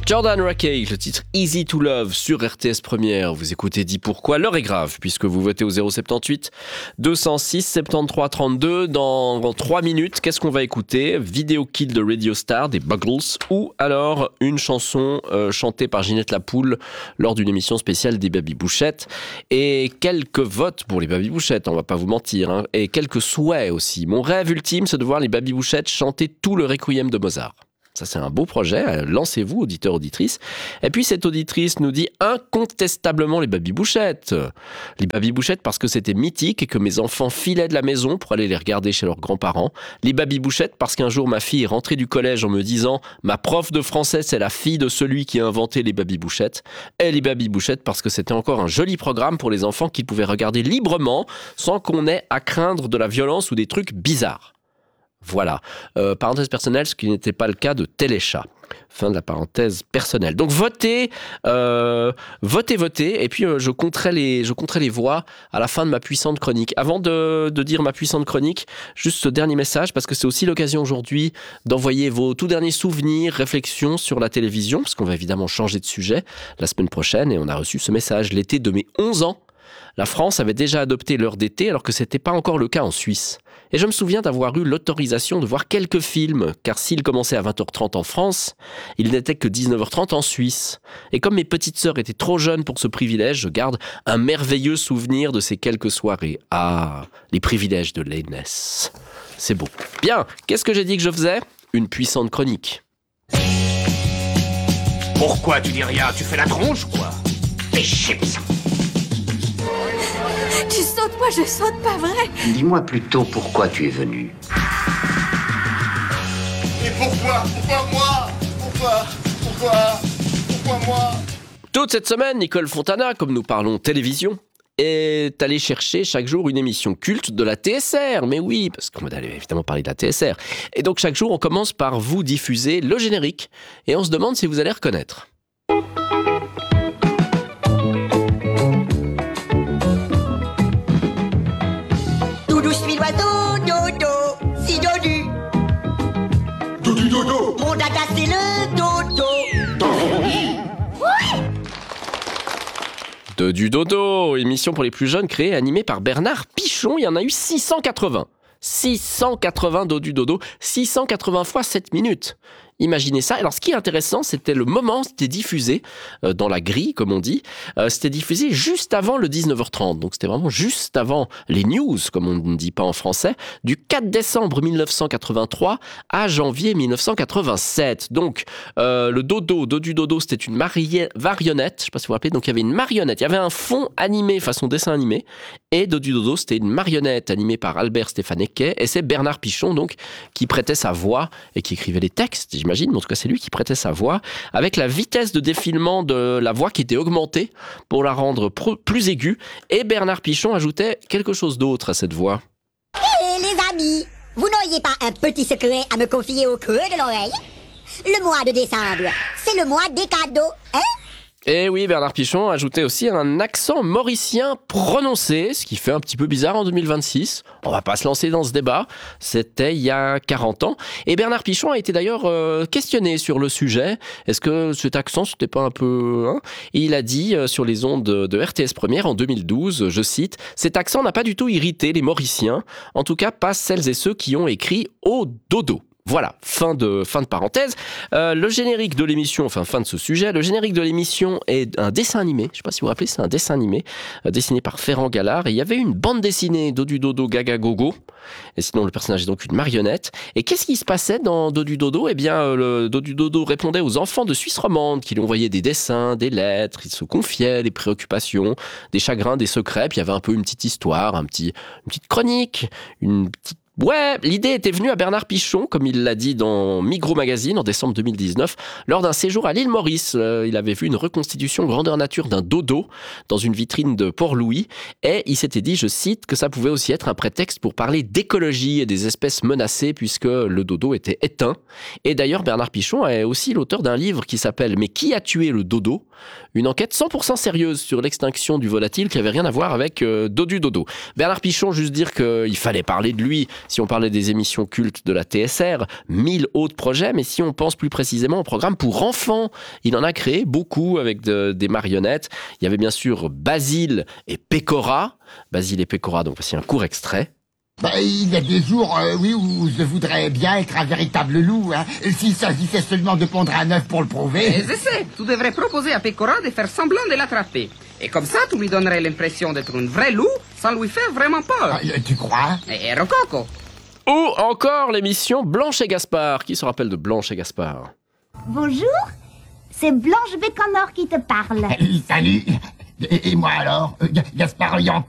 Jordan Rakei, le titre Easy to Love sur RTS Première. Vous écoutez Dis Pourquoi, l'heure est grave puisque vous votez au 078 206 73 32. Dans 3 minutes, qu'est-ce qu'on va écouter? Video Kill de Radio Star des Buggles ou alors une chanson chantée par Ginette Lapoule lors d'une émission spéciale des Baby Bouchettes. Et quelques votes pour les Baby Bouchettes, on va pas vous mentir, hein. Et quelques souhaits aussi. Mon rêve ultime, c'est de voir les Baby Bouchettes chanter tout le Requiem de Mozart. Ça, c'est un beau projet. Lancez-vous, auditeurs, auditrices. Et puis, cette auditrice nous dit incontestablement les Baby Bouchettes. Les Baby Bouchettes parce que c'était mythique et que mes enfants filaient de la maison pour aller les regarder chez leurs grands-parents. Les Baby Bouchettes parce qu'un jour, ma fille est rentrée du collège en me disant « Ma prof de français, c'est la fille de celui qui a inventé les Baby Bouchettes. » Et les Baby Bouchettes parce que c'était encore un joli programme pour les enfants qu'ils pouvaient regarder librement sans qu'on ait à craindre de la violence ou des trucs bizarres. Voilà. Parenthèse personnelle, ce qui n'était pas le cas de Téléchat. Fin de la parenthèse personnelle. Donc votez. Et puis je compterai les voix à la fin de ma puissante chronique. Avant de dire ma puissante chronique, juste ce dernier message, parce que c'est aussi l'occasion aujourd'hui d'envoyer vos tout derniers souvenirs, réflexions sur la télévision, parce qu'on va évidemment changer de sujet la semaine prochaine, et on a reçu ce message. L'été de mes 11 ans, la France avait déjà adopté l'heure d'été alors que ce n'était pas encore le cas en Suisse. Et je me souviens d'avoir eu l'autorisation de voir quelques films, car s'ils commençaient à 20h30 en France, ils n'étaient que 19h30 en Suisse. Et comme mes petites sœurs étaient trop jeunes pour ce privilège, je garde un merveilleux souvenir de ces quelques soirées. Ah, les privilèges de l'aînesse. C'est beau. Bien, qu'est-ce que j'ai dit que je faisais? Une puissante chronique. Pourquoi tu dis rien? Tu fais la tronche, quoi? Fais chips. Tu sautes, moi je saute, pas vrai? Dis-moi plutôt pourquoi tu es venu. Et pourquoi? Pourquoi moi? Pourquoi moi? Toute cette semaine, Nicole Fontana, comme nous parlons télévision, est allée chercher chaque jour une émission culte de la TSR. Mais oui, parce qu'on va évidemment parler de la TSR. Et donc chaque jour, on commence par vous diffuser le générique. Et on se demande si vous allez reconnaître. Dodo. Mon dada, c'est le dodo. Du dodo, émission pour les plus jeunes créée et animée par Bernard Pichon. Il y en a eu 680. 680 dodo, 680 fois 7 minutes. Imaginez ça. Alors, ce qui est intéressant, c'était le moment, c'était diffusé dans la grille, comme on dit. C'était diffusé juste avant le 19h30. Donc, c'était vraiment juste avant les news, comme on ne dit pas en français, du 4 décembre 1983 à janvier 1987. Donc, le dodo, c'était une marionnette. Je ne sais pas si vous vous rappelez. Donc, il y avait une marionnette. Il y avait un fond animé, façon dessin animé. Et dodo, c'était une marionnette animée par Albert Stefanecke. Et c'est Bernard Pichon, donc, qui prêtait sa voix et qui écrivait les textes, j'imagine, mais en tout cas c'est lui qui prêtait sa voix, avec la vitesse de défilement de la voix qui était augmentée pour la rendre plus aiguë, et Bernard Pichon ajoutait quelque chose d'autre à cette voix. Hé les amis, vous n'auriez pas un petit secret à me confier au creux de l'oreille? Le mois de décembre, c'est le mois des cadeaux, hein? Et oui, Bernard Pichon ajoutait aussi un accent mauricien prononcé, ce qui fait un petit peu bizarre en 2026. On va pas se lancer dans ce débat, c'était il y a 40 ans. Et Bernard Pichon a été d'ailleurs questionné sur le sujet. Est-ce que cet accent, c'était pas un peu... Hein? Et il a dit sur les ondes de RTS Première en 2012, je cite, « Cet accent n'a pas du tout irrité les Mauriciens, en tout cas pas celles et ceux qui ont écrit au dodo ». Voilà, fin de parenthèse. Le générique de l'émission, fin de ce sujet, le générique de l'émission est un dessin animé. Je ne sais pas si vous vous rappelez, c'est un dessin animé dessiné par Ferrand Gallard. Et il y avait une bande dessinée Dodu Dodo Gaga Gogo. Et sinon, le personnage est donc une marionnette. Et qu'est-ce qui se passait dans Dodu Dodo? Eh bien, le Dodu Dodo répondait aux enfants de Suisse romande qui lui envoyaient des dessins, des lettres. Il se confiait des préoccupations, des chagrins, des secrets. Puis il y avait un peu une petite histoire, une petite chronique, une petite... Ouais, l'idée était venue à Bernard Pichon, comme il l'a dit dans Migros Magazine en décembre 2019, lors d'un séjour à l'île Maurice. Il avait vu une reconstitution grandeur nature d'un dodo dans une vitrine de Port-Louis et il s'était dit, je cite, que ça pouvait aussi être un prétexte pour parler d'écologie et des espèces menacées puisque le dodo était éteint. Et d'ailleurs, Bernard Pichon est aussi l'auteur d'un livre qui s'appelle « Mais qui a tué le dodo ?» une enquête 100% sérieuse sur l'extinction du volatile qui avait rien à voir avec Dodu Dodo. Bernard Pichon, juste dire qu'il fallait parler de lui si on parlait des émissions cultes de la TSR, 1000 autres projets, mais si on pense plus précisément au programme pour enfants, il en a créé beaucoup avec des marionnettes. Il y avait bien sûr Basile et Pécora. Basile et Pécora, donc voici un court extrait. Il y a des jours, oui, où je voudrais bien être un véritable loup, hein. S'il s'agissait seulement de pondre un œuf pour le prouver. Je sais, tu devrais proposer à Pécora de faire semblant de l'attraper. Et comme ça, tu lui donnerais l'impression d'être un vrai loup, sans lui faire vraiment peur. Tu crois? Et Rococo. Ou encore l'émission Blanche et Gaspard. Qui se rappelle de Blanche et Gaspard? Bonjour, c'est Blanche Bécanor qui te parle. Salut. Et moi alors, Gaspard Liancourt.